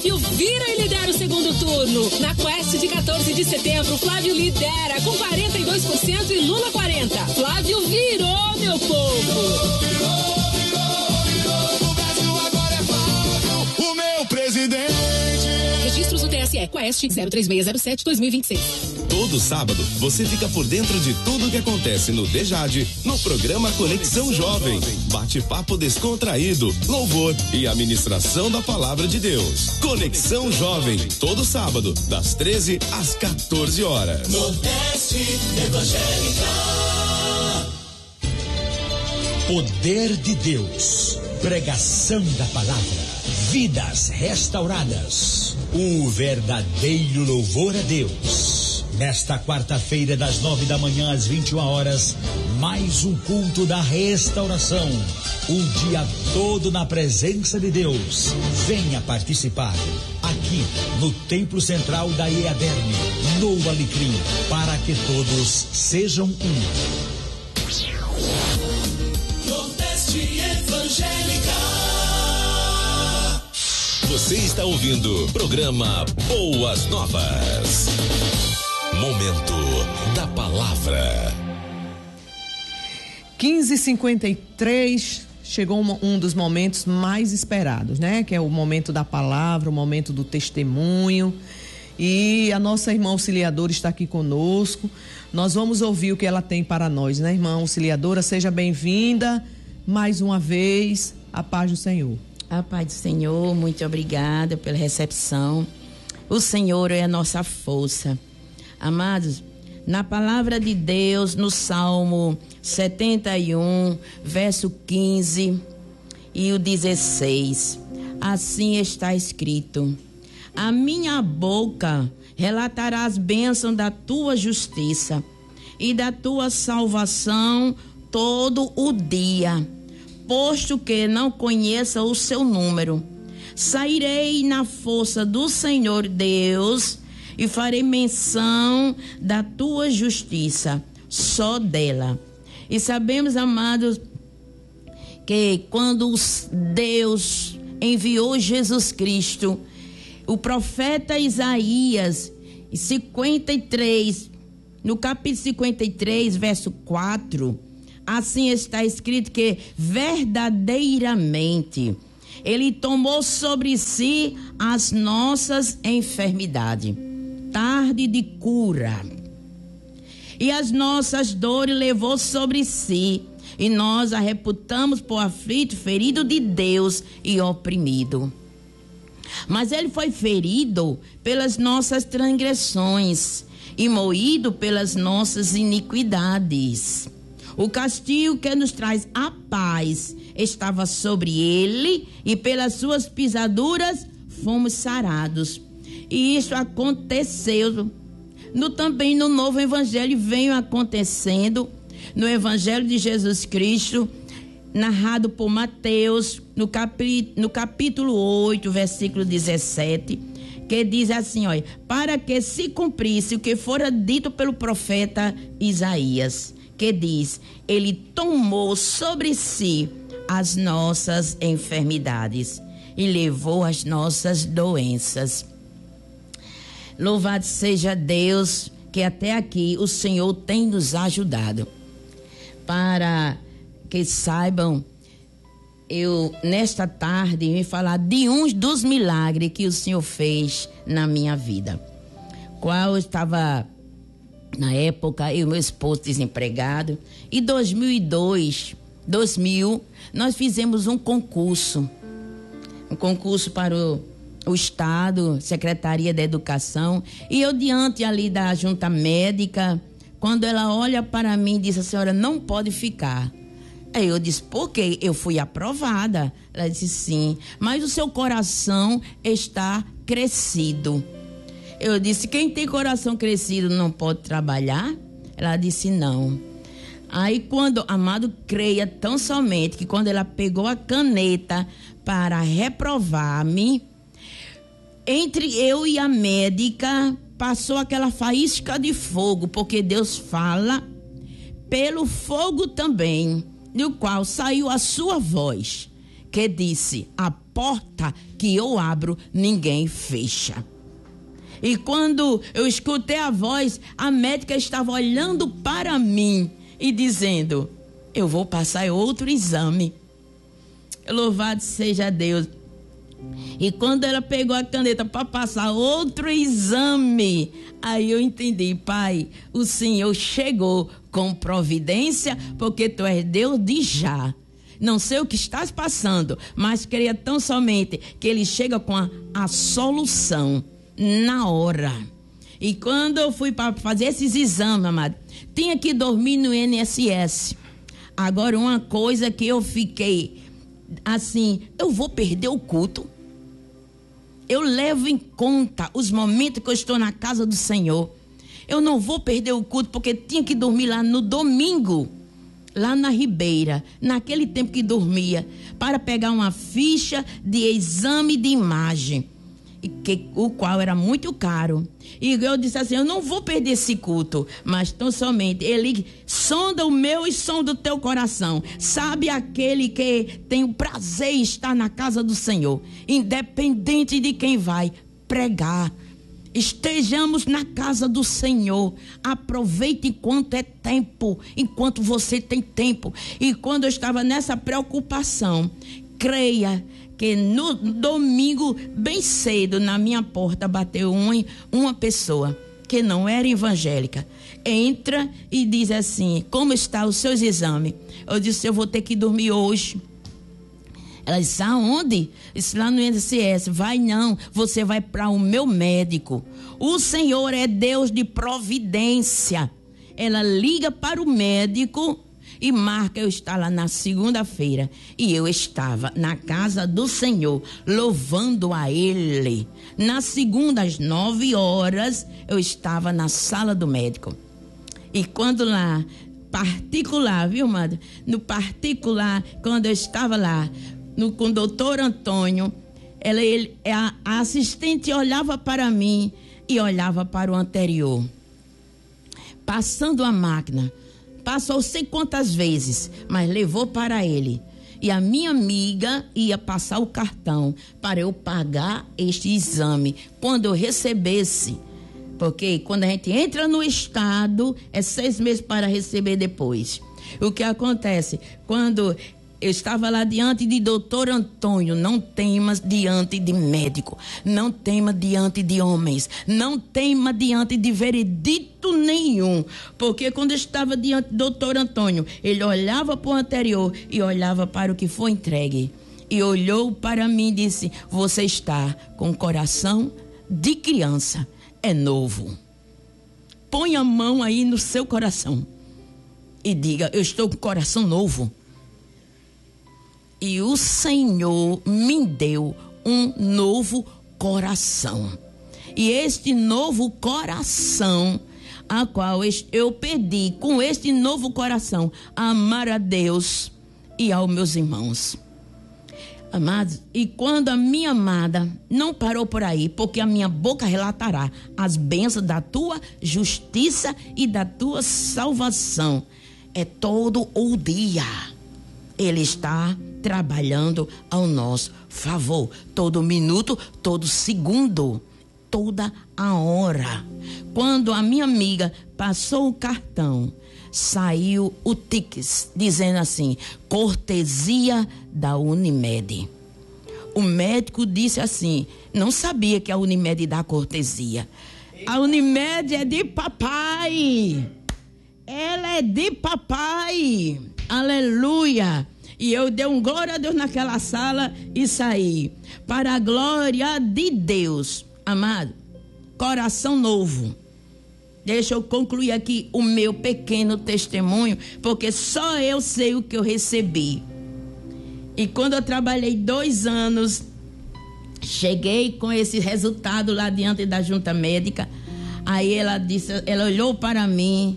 Flávio vira e lidera o segundo turno. Na Quest de 14 de setembro, Flávio lidera com 42% e Lula 40%. Flávio virou, meu povo. O Brasil agora é Flávio, o meu presidente. Registros no TSE, Quest 03607-2026. Todo sábado, você fica por dentro de tudo que acontece no DEJAD, no programa Conexão Jovem. Bate-papo descontraído, louvor e a ministração da Palavra de Deus. Conexão Jovem, todo sábado, das 13 às 14 horas. Nordeste Evangélica. Poder de Deus, pregação da palavra, vidas restauradas, o verdadeiro louvor a Deus. Nesta quarta-feira, das 9 da manhã às 21 horas, mais um culto da restauração. Um dia todo na presença de Deus. Venha participar aqui no Templo Central da EADERN, no Alecrim, para que todos sejam um. Nordeste Evangélica. Você está ouvindo o programa Boas Novas. Momento da Palavra. 15h53, chegou um dos momentos mais esperados, né? Que é o momento da palavra, o momento do testemunho. E a nossa irmã auxiliadora está aqui conosco. Nós vamos ouvir o que ela tem para nós, né, irmã auxiliadora? Seja bem-vinda mais uma vez. A paz do Senhor. A paz do Senhor, muito obrigada pela recepção. O Senhor é a nossa força. Amados, na palavra de Deus, no Salmo 71, verso 15 e o 16, assim está escrito: a minha boca relatará as bênçãos da tua justiça e da tua salvação todo o dia, posto que não conheça o seu número. Sairei na força do Senhor Deus e farei menção da tua justiça, só dela. E sabemos, amados, que quando Deus enviou Jesus Cristo, o profeta Isaías, no capítulo 53, verso 4, assim está escrito que verdadeiramente ele tomou sobre si as nossas enfermidades, tarde de cura, e as nossas dores levou sobre si, e nós a reputamos por aflito, ferido de Deus e oprimido. Mas ele foi ferido pelas nossas transgressões e moído pelas nossas iniquidades. O castigo que nos traz a paz estava sobre ele, e pelas suas pisaduras fomos sarados. E isso aconteceu também no novo evangelho, vem acontecendo no evangelho de Jesus Cristo, narrado por Mateus, no capítulo 8, versículo 17, que diz assim, olha, para que se cumprisse o que fora dito pelo profeta Isaías, que diz, ele tomou sobre si as nossas enfermidades e levou as nossas doenças. Louvado seja Deus, que até aqui o Senhor tem nos ajudado. Para que saibam, eu nesta tarde vim falar de uns dos milagres que o Senhor fez na minha vida. Qual eu estava, na época, eu e meu esposo desempregado, e 2000, nós fizemos um concurso para o Estado, Secretaria da Educação, e eu diante ali da junta médica, quando ela olha para mim e diz, a senhora não pode ficar. Aí eu disse, por quê? Eu fui aprovada. Ela disse, sim, mas o seu coração está crescido. Eu disse, quem tem coração crescido não pode trabalhar? Ela disse, não. Aí quando, amado, creia tão somente que quando ela pegou a caneta para reprovar-me, entre eu e a médica passou aquela faísca de fogo, porque Deus fala pelo fogo também, do qual saiu a sua voz, que disse, após porta que eu abro, ninguém fecha. E quando eu escutei a voz, a médica estava olhando para mim e dizendo: eu vou passar outro exame. Louvado seja Deus. E quando ela pegou a caneta para passar outro exame, aí eu entendi: Pai, o Senhor chegou com providência, porque Tu és Deus de já. Não sei o que estás passando, mas queria tão somente que Ele chega com a solução na hora. E quando eu fui para fazer esses exames, amado, tinha que dormir no INSS. Agora, uma coisa que eu fiquei assim: eu vou perder o culto? Eu levo em conta os momentos que eu estou na casa do Senhor. Eu não vou perder o culto, porque tinha que dormir lá no domingo, lá na Ribeira, naquele tempo que dormia, para pegar uma ficha de exame de imagem, o qual era muito caro. E eu disse assim: eu não vou perder esse culto, mas tão somente Ele sonda o meu e sonda o teu coração. Sabe aquele que tem o prazer em estar na casa do Senhor, independente de quem vai pregar. Estejamos na casa do Senhor. Aproveite enquanto é tempo, enquanto você tem tempo. E quando eu estava nessa preocupação, creia que no domingo, bem cedo, na minha porta bateu uma pessoa que não era evangélica. Entra e diz assim: como está os seus exames? Eu disse: eu vou ter que dormir hoje. Ela disse: aonde? Disse: lá no INSS. Vai não, você vai para o meu médico. O Senhor é Deus de providência. Ela liga para o médico e marca eu estar lá na segunda-feira. E eu estava na casa do Senhor, louvando a Ele. Na segunda, às 9 horas, eu estava na sala do médico. E quando lá, particular, viu, amado? No particular, quando eu estava lá, com o doutor Antônio, a assistente olhava para mim e olhava para o anterior. Passando a máquina, passou sei quantas vezes, mas levou para ele. E a minha amiga ia passar o cartão para eu pagar este exame quando eu recebesse. Porque quando a gente entra no estado, é 6 meses para receber depois. O que acontece? Quando eu estava lá diante de doutor Antônio, não temas diante de médico, não tema diante de homens, não tema diante de veredito nenhum, porque quando eu estava diante do doutor Antônio, ele olhava para o anterior e olhava para o que foi entregue, e olhou para mim e disse: você está com o coração de criança, é novo. Põe a mão aí no seu coração e diga: eu estou com o coração novo. E o Senhor me deu um novo coração. E este novo coração, a qual eu pedi com este novo coração, amar a Deus e aos meus irmãos. Amados, e quando a minha amada não parou por aí, porque a minha boca relatará as bênçãos da tua justiça e da tua salvação. É todo o dia. Ele está trabalhando ao nosso favor. Todo minuto, todo segundo, toda a hora. Quando a minha amiga passou o cartão, saiu o ticket dizendo assim: cortesia da Unimed. O médico disse assim: não sabia que a Unimed dá cortesia. A Unimed é de papai. Ela é de papai. Aleluia. E eu dei um glória a Deus naquela sala e saí. Para a glória de Deus. Amado, coração novo. Deixa eu concluir aqui o meu pequeno testemunho, porque só eu sei o que eu recebi. E quando eu trabalhei 2 anos, cheguei com esse resultado lá diante da junta médica. Aí ela olhou para mim,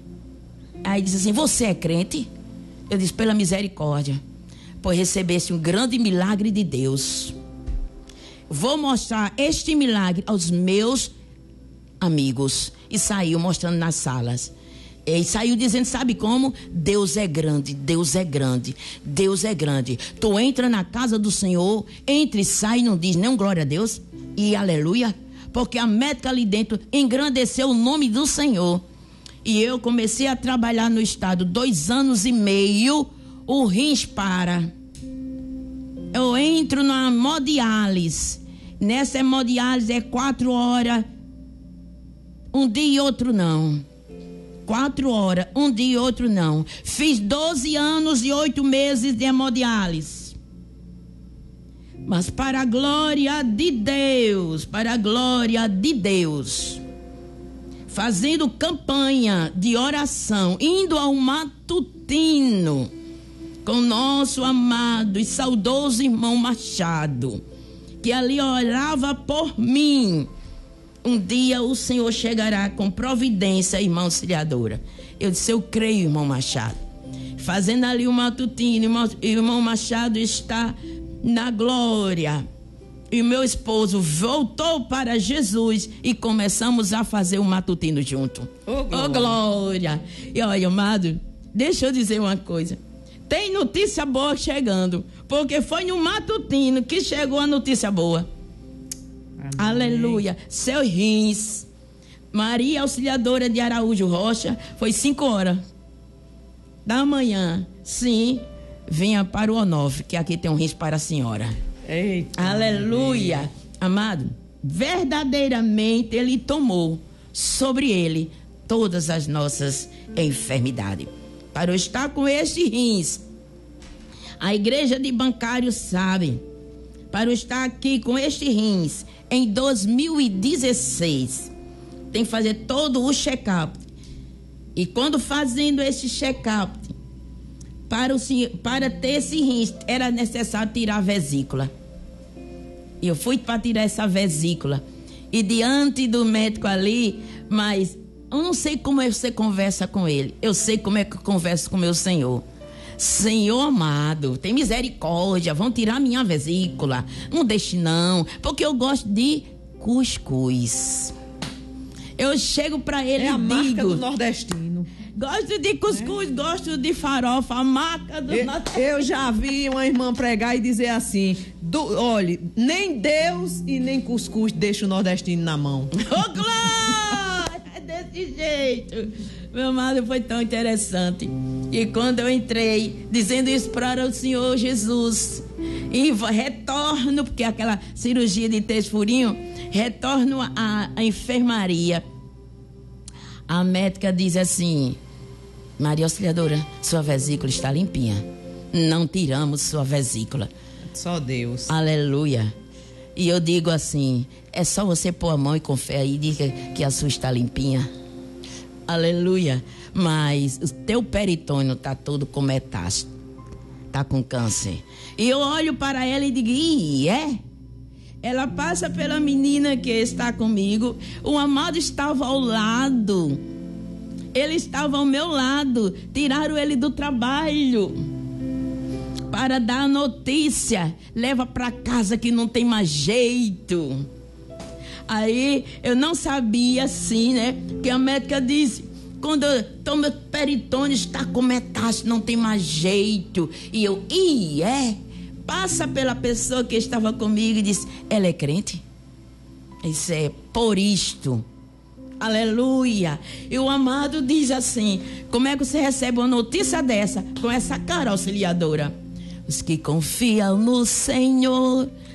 aí disse assim: você é crente? Eu disse: pela misericórdia, pois recebesse um grande milagre de Deus. Vou mostrar este milagre aos meus amigos. E saiu mostrando nas salas. E saiu dizendo, sabe como? Deus é grande, Deus é grande, Deus é grande. Tu entra na casa do Senhor, entra e sai e não diz nem glória a Deus e aleluia, porque a médica ali dentro engrandeceu o nome do Senhor. E eu comecei a trabalhar no estado 2 anos e meio, o rins para. Eu entro na hemodiálise. Nessa hemodiálise é 4 horas, um dia e outro não. 4 horas, um dia e outro não. Fiz 12 anos e 8 meses de hemodiálise. Mas para a glória de Deus, fazendo campanha de oração, indo ao matutino com nosso amado e saudoso irmão Machado, que ali orava por mim. Um dia o Senhor chegará com providência, irmã auxiliadora. Eu disse, eu creio, irmão Machado. Fazendo ali o matutino, irmão Machado está na glória. E meu esposo voltou para Jesus e começamos a fazer o matutino junto. Oh, glória! E olha, amado, deixa eu dizer uma coisa. Tem notícia boa chegando, porque foi no matutino que chegou a notícia boa. Amém. Aleluia. Seus rins. Maria Auxiliadora de Araújo Rocha, foi 5 horas da manhã. Sim, vinha para o O9, que aqui tem um rins para a senhora. Eita, aleluia. Amém. Amado, verdadeiramente ele tomou sobre ele todas as nossas enfermidades. Para eu estar com este rins, a igreja de bancários sabe, para eu estar aqui com este rins em 2016, tem que fazer todo o check-up. E quando fazendo esse check-up, para ter esse rins, era necessário tirar a vesícula. E eu fui para tirar essa vesícula. E diante do médico ali, mas eu não sei como você conversa com ele. Eu sei como é que eu converso com meu Senhor. Senhor amado, tem misericórdia, vão tirar minha vesícula. Não deixe não, porque eu gosto de cuscuz. Eu chego para ele e digo... É a marca do nordestino. Gosto de cuscuz, gosto de farofa, a marca do nordestino. Eu já vi uma irmã pregar e dizer assim, olha, nem Deus e nem cuscuz deixa o nordestino na mão. Oh, glória! É desse jeito. Meu amado, foi tão interessante. E quando eu entrei, dizendo isso para o Senhor Jesus, e retorno, porque aquela cirurgia de 3 furinhos, retorno à enfermaria. A médica diz assim, Maria Auxiliadora, sua vesícula está limpinha. Não tiramos sua vesícula. Só Deus. Aleluia. E eu digo assim, é só você pôr a mão e com fé aí e diga que a sua está limpinha. Aleluia. Mas o teu peritônio está todo com metástase. Está com câncer. E eu olho para ela e digo, é? Ela passa pela menina que está comigo. O amado estava ao lado. Ele estava ao meu lado. Tiraram ele do trabalho para dar a notícia. Leva para casa que não tem mais jeito. Aí eu não sabia assim, né? Que a médica disse, quando eu tomo peritônio está com metástase, não tem mais jeito. E eu, passa pela pessoa que estava comigo e disse, ela é crente? Isso é por isto. Aleluia. E o amado diz assim, como é que você recebe uma notícia dessa com essa cara auxiliadora? Os que confiam no Senhor